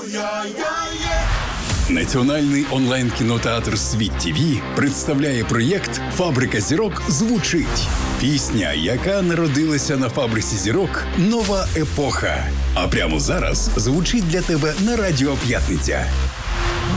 Національний онлайн-кінотеатр «Світ ТІВІ» представляє проєкт «Фабрика зірок» звучить. Пісня, яка народилася на фабриці зірок «Нова епоха». А прямо зараз звучить для тебе на Радіо П'ятниця.